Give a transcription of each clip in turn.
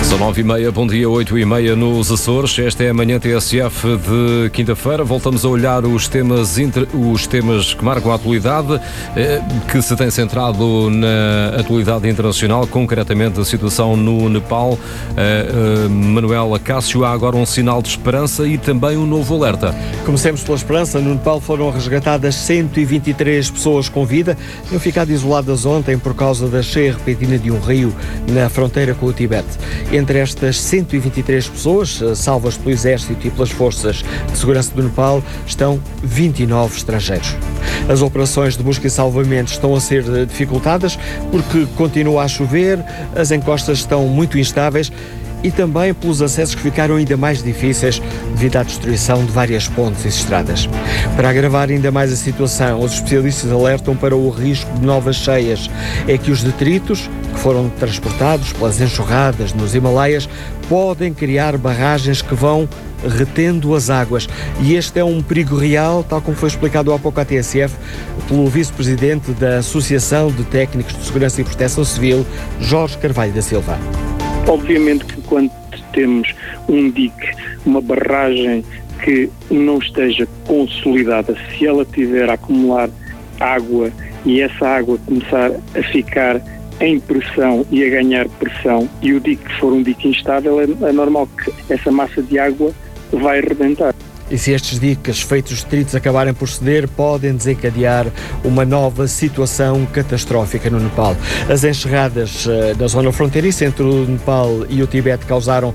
São 9h30, bom dia, 8h30 nos Açores. Esta é a manhã TSF de quinta-feira. Voltamos a olhar os temas que marcam a atualidade, que se tem centrado na atualidade internacional, concretamente a situação no Nepal. Manuela Cássio, há agora um sinal de esperança e também um novo alerta. Comecemos pela esperança. No Nepal foram resgatadas 123 pessoas com vida. Tinham ficado isoladas ontem por causa da cheia repentina de um rio na fronteira com o Tibete. Entre estas 123 pessoas, salvas pelo Exército e pelas Forças de Segurança do Nepal, estão 29 estrangeiros. As operações de busca e salvamento estão a ser dificultadas porque continua a chover, as encostas estão muito instáveis e também pelos acessos que ficaram ainda mais difíceis devido à destruição de várias pontes e estradas. Para agravar ainda mais a situação, os especialistas alertam para o risco de novas cheias. É que os detritos que foram transportados pelas enxurradas nos Himalaias podem criar barragens que vão retendo as águas. E este é um perigo real, tal como foi explicado há pouco à TSF pelo vice-presidente da Associação de Técnicos de Segurança e Proteção Civil, Jorge Carvalho da Silva. Obviamente que quando temos um dique, uma barragem que não esteja consolidada, se ela tiver a acumular água e essa água começar a ficar em pressão e a ganhar pressão, e o dique for um dique instável, é normal que essa massa de água vai rebentar. E se estes diques feitos detritos acabarem por ceder, podem desencadear uma nova situação catastrófica no Nepal. As enxurradas da zona fronteiriça entre o Nepal e o Tibete causaram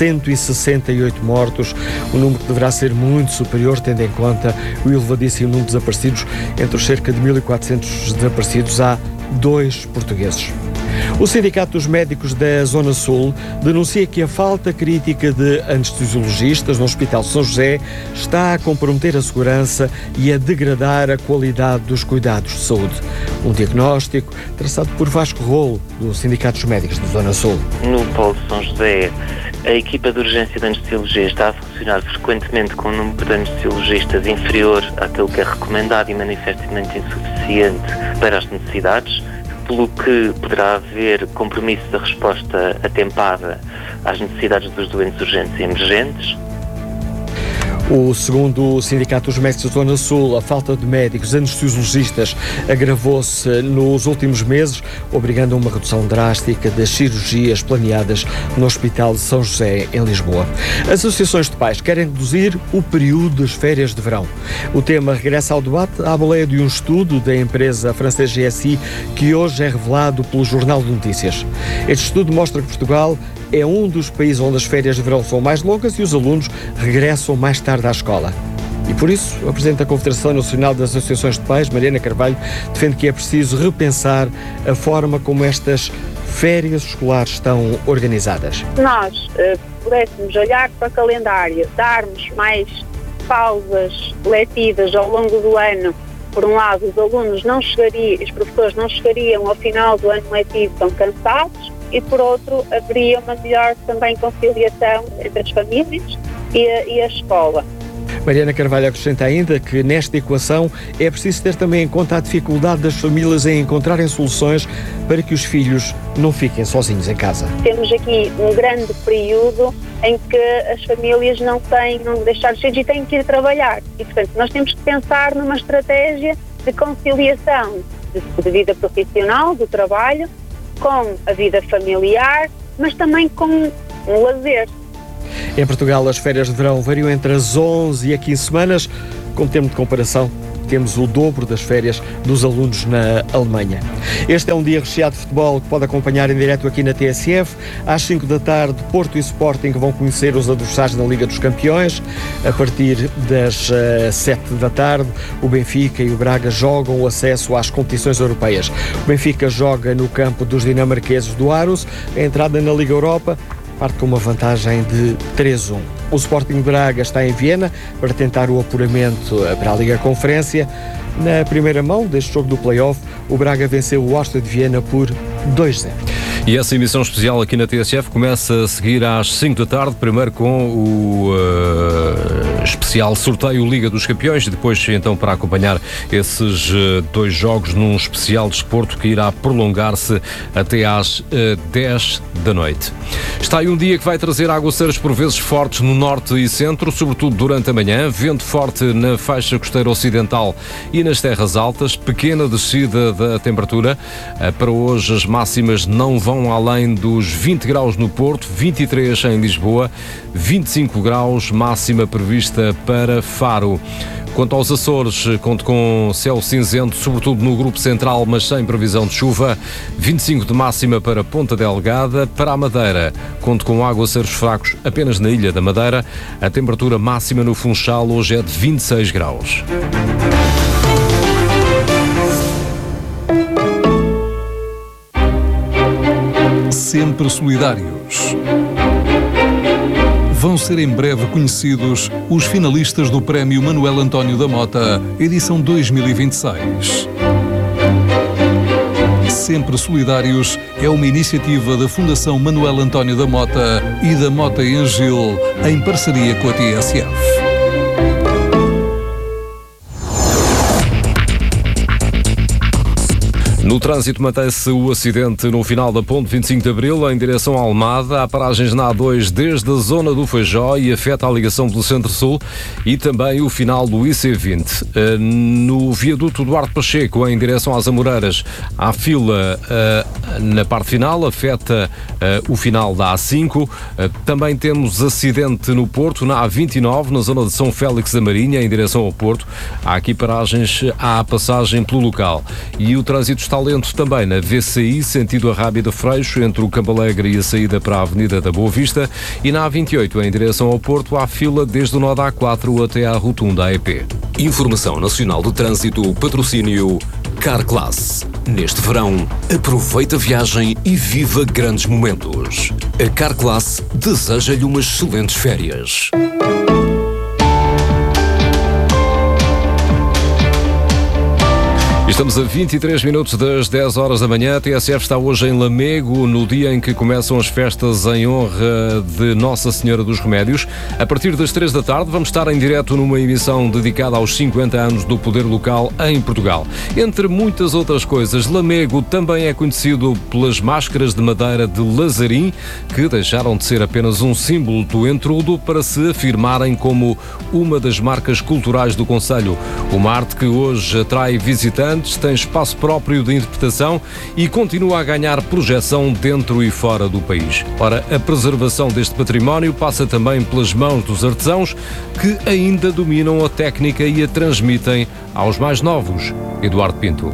168 mortos, um número que deverá ser muito superior, tendo em conta o elevadíssimo número de desaparecidos. Entre os cerca de 1.400 desaparecidos há 2 portugueses. O Sindicato dos Médicos da Zona Sul denuncia que a falta crítica de anestesiologistas no Hospital de São José está a comprometer a segurança e a degradar a qualidade dos cuidados de saúde. Um diagnóstico traçado por Vasco Rolo, do Sindicato dos Médicos da Zona Sul. No Polo de São José, a equipa de urgência de anestesiologia está a funcionar frequentemente com um número de anestesiologistas inferior àquele que é recomendado e manifestamente insuficiente para as necessidades, pelo que poderá haver compromisso da resposta atempada às necessidades dos doentes urgentes e emergentes. Segundo o Sindicato dos Médicos da Zona Sul, a falta de médicos anestesiologistas agravou-se nos últimos meses, obrigando a uma redução drástica das cirurgias planeadas no Hospital de São José, em Lisboa. As associações de pais querem reduzir o período das férias de verão. O tema regressa ao debate à boleia de um estudo da empresa francesa GSI, que hoje é revelado pelo Jornal de Notícias. Este estudo mostra que Portugal é um dos países onde as férias de verão são mais longas e os alunos regressam mais tarde à escola. E por isso, a Presidente da Confederação Nacional das Associações de Pais, Mariana Carvalho, defende que é preciso repensar a forma como estas férias escolares estão organizadas. Se nós pudéssemos olhar para o calendário, darmos mais pausas letivas ao longo do ano, por um lado, os professores não chegariam ao final do ano letivo tão cansados, e por outro, haveria uma melhor também conciliação entre as famílias e a escola. Mariana Carvalho acrescenta ainda que nesta equação é preciso ter também em conta a dificuldade das famílias em encontrarem soluções para que os filhos não fiquem sozinhos em casa. Temos aqui um grande período em que as famílias não deixar os filhos e têm que ir trabalhar. E, portanto, nós temos que pensar numa estratégia de conciliação de vida profissional, do trabalho, com a vida familiar, mas também com um lazer. Em Portugal, as férias de verão variam entre as 11 e a 15 semanas. Como termo de comparação, temos o dobro das férias dos alunos na Alemanha. Este é um dia recheado de futebol que pode acompanhar em direto aqui na TSF. Às 5 da tarde, Porto e Sporting vão conhecer os adversários na Liga dos Campeões. A partir das 7 da tarde, o Benfica e o Braga jogam o acesso às competições europeias. O Benfica joga no campo dos dinamarqueses do Aarhus. A entrada na Liga Europa parte com uma vantagem de 3-1. O Sporting Braga está em Viena para tentar o apuramento para a Liga Conferência. Na primeira mão deste jogo do play-off, o Braga venceu o Áustria de Viena por 2-0. E essa emissão especial aqui na TSF começa a seguir às 5 da tarde, primeiro com o especial sorteio Liga dos Campeões e depois então para acompanhar esses dois jogos num especial desporto que irá prolongar-se até às 10 da noite. Está aí um dia que vai trazer aguaceiros por vezes fortes no norte e centro, sobretudo durante a manhã, vento forte na faixa costeira ocidental e nas terras altas, pequena descida da temperatura. Para hoje as máximas não vão além dos 20 graus no Porto, 23 em Lisboa, 25 graus máxima prevista para Faro. Quanto aos Açores, conto com céu cinzento, sobretudo no grupo central, mas sem previsão de chuva. 25 de máxima para Ponta Delgada. Para a Madeira, conto com aguaceiros fracos apenas na Ilha da Madeira. A temperatura máxima no Funchal hoje é de 26 graus. Sempre solidários. Vão ser em breve conhecidos os finalistas do Prémio Manuel António da Mota, edição 2026. Sempre Solidários é uma iniciativa da Fundação Manuel António da Mota e da Mota Engil, em parceria com a TSF. No trânsito mantém-se o acidente no final da ponte 25 de Abril, em direção à Almada. Há paragens na A2 desde a zona do Feijó e afeta a ligação pelo Centro-Sul e também o final do IC20. No viaduto Duarte Pacheco, em direção às Amoreiras, há fila na parte final, afeta o final da A5. Também temos acidente no Porto, na A29, na zona de São Félix da Marinha, em direção ao Porto. Há aqui paragens à passagem pelo local. E o trânsito está lento também na VCI, sentido Arrábida Freixo, entre o Campo Alegre e a saída para a Avenida da Boa Vista, e na A28, em direção ao Porto, há fila desde o nó da A4 até à rotunda AEP. Informação Nacional do Trânsito, patrocínio Carclass. Neste verão, aproveita a viagem e viva grandes momentos. A Carclass deseja-lhe umas excelentes férias. Estamos a 23 minutos das 10 horas da manhã. A TSF está hoje em Lamego, no dia em que começam as festas em honra de Nossa Senhora dos Remédios. A partir das 3 da tarde vamos estar em direto numa emissão dedicada aos 50 anos do poder local em Portugal. Entre muitas outras coisas, Lamego também é conhecido pelas máscaras de madeira de Lazarim, que deixaram de ser apenas um símbolo do entrudo para se afirmarem como uma das marcas culturais do concelho. Uma arte que hoje atrai visitantes, tem espaço próprio de interpretação e continua a ganhar projeção dentro e fora do país. Ora, a preservação deste património passa também pelas mãos dos artesãos que ainda dominam a técnica e a transmitem aos mais novos. Eduardo Pinto.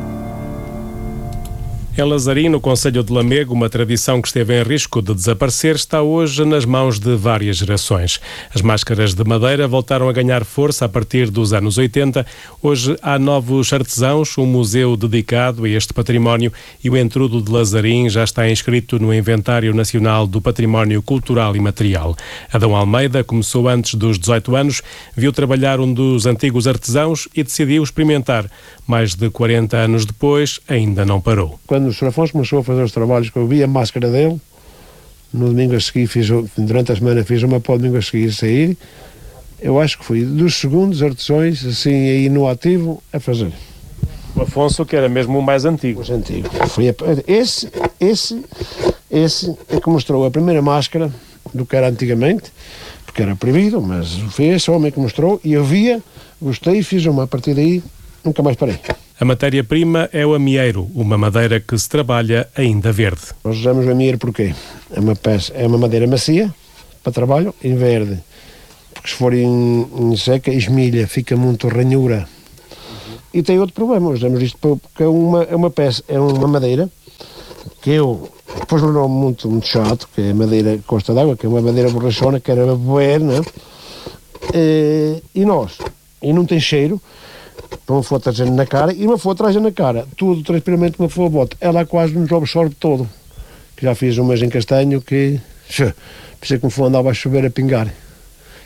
Em Lazarim, no concelho de Lamego, uma tradição que esteve em risco de desaparecer está hoje nas mãos de várias gerações. As máscaras de madeira voltaram a ganhar força a partir dos anos 80. Hoje há novos artesãos, um museu dedicado a este património e o entrudo de Lazarim já está inscrito no Inventário Nacional do Património Cultural e Material. Adão Almeida começou antes dos 18 anos, viu trabalhar um dos antigos artesãos e decidiu experimentar. Mais de 40 anos depois, ainda não parou. Quando o Sr. Afonso começou a fazer os trabalhos, que eu vi a máscara dele, no domingo a seguir, durante a semana fiz uma para o domingo a seguir sair, eu acho que fui dos segundos artesãos, assim, aí no ativo, a fazer. O Afonso, que era mesmo o mais antigo. O mais antigo. Esse é que mostrou a primeira máscara do que era antigamente, porque era proibido, mas foi esse homem que mostrou, e eu via, gostei e fiz uma. A partir daí, nunca mais parei. A matéria-prima é o amieiro, uma madeira que se trabalha ainda verde. Nós usamos o amieiro porque é uma madeira macia para trabalho, em verde, porque se for em seca, esmilha, fica muito ranhura. E tem outro problema, usamos isto porque é uma madeira que eu depois um nome muito chato, que é madeira Costa d'Água, que é uma madeira borrachona, que era boer, não é? E não tem cheiro. Uma flor trazendo na cara e uma flor trazendo na cara. Tudo transpiramente uma flor bota. Ela quase nos absorve todo. Que já fiz um mês em castanho que pensei que me foi andava a chover a pingar.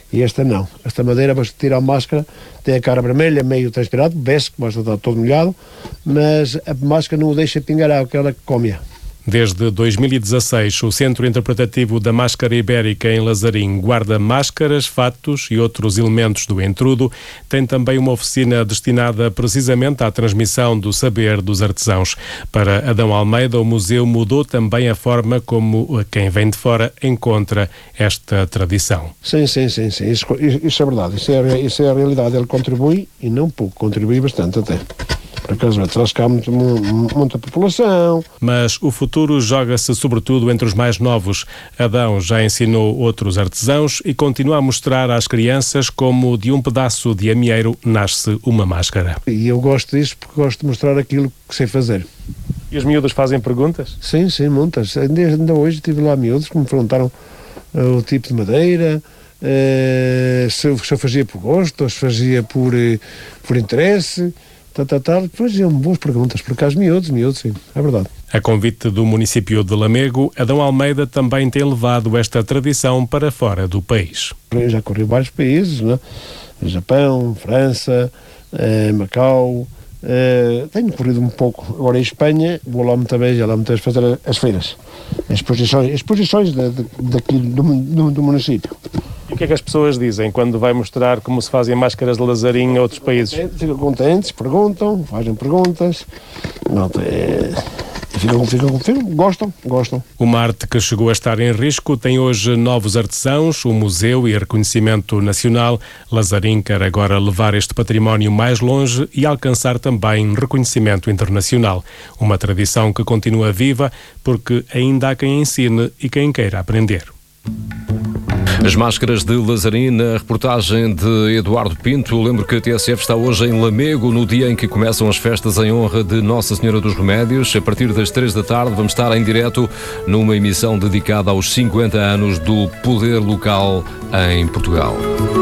E esta não. Esta madeira, você tira a máscara, tem a cara vermelha, meio transpirado, vê-se que basta estar todo molhado, mas a máscara não o deixa pingar água, que ela come-a. Desde 2016, o Centro Interpretativo da Máscara Ibérica em Lazarim guarda máscaras, fatos e outros elementos do entrudo. Tem também uma oficina destinada precisamente à transmissão do saber dos artesãos. Para Adão Almeida, o museu mudou também a forma como quem vem de fora encontra esta tradição. Sim. Isso é verdade. Isso é a realidade. Ele contribui, e não pouco, contribui bastante até. Por acaso vai traz cá muita população. Mas o futuro joga-se sobretudo entre os mais novos. Adão já ensinou outros artesãos e continua a mostrar às crianças como de um pedaço de amieiro nasce uma máscara. E eu gosto disso porque gosto de mostrar aquilo que sei fazer. E os miúdos fazem perguntas? Sim, muitas. Ainda hoje tive lá miúdos que me perguntaram o tipo de madeira, se eu fazia por gosto ou se fazia por interesse. Depois iam boas perguntas, por acaso miúdos, sim, é verdade. A convite do município de Lamego, Adão Almeida também tem levado esta tradição para fora do país. Eu já corri vários países, né? Japão, França, Macau, tenho corrido um pouco. Agora em Espanha, vou lá muitas vezes fazer as feiras, as exposições daqui do município. E o que é que as pessoas dizem quando vai mostrar como se fazem máscaras de Lazarim a outros países? Ficam contentes, perguntam, fazem perguntas, gostam. Uma arte que chegou a estar em risco tem hoje novos artesãos, um museu e reconhecimento nacional. Lazarim quer agora levar este património mais longe e alcançar também reconhecimento internacional. Uma tradição que continua viva porque ainda há quem ensine e quem queira aprender. As máscaras de Lazarim, na reportagem de Eduardo Pinto. Lembro que a TSF está hoje em Lamego, no dia em que começam as festas em honra de Nossa Senhora dos Remédios. A partir das 3 da tarde vamos estar em direto numa emissão dedicada aos 50 anos do poder local em Portugal.